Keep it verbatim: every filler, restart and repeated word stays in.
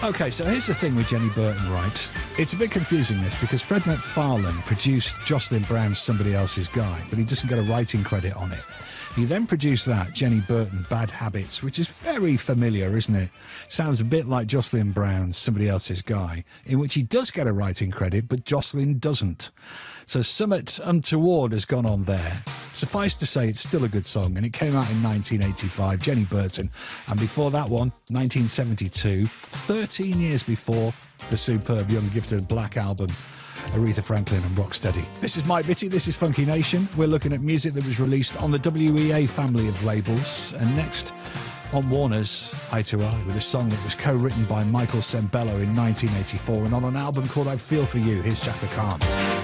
Okay, so here's the thing with Jenny Burton, right? It's a bit confusing, this, because Fred MacFarlane produced Jocelyn Brown's Somebody Else's Guy, but he doesn't get a writing credit on it. He then produced that, Jenny Burton, Bad Habits, which is very familiar, isn't it? Sounds a bit like Jocelyn Brown's Somebody Else's Guy, in which he does get a writing credit, but Jocelyn doesn't. So somewhat untoward has gone on there. Suffice to say, it's still a good song, and it came out in nineteen eighty-five, Jenny Burton. And before that one, nineteen seventy-two, thirteen years before the superb Young Gifted Black album, Aretha Franklin and Rocksteady. This is Mike Vitti, this is Funky Nation. We're looking at music that was released on the W E A family of labels. And next, on Warner's Eye to Eye, with a song that was co-written by Michael Sembello in nineteen eighty-four and on an album called I Feel For You. Here's Chaka Khan.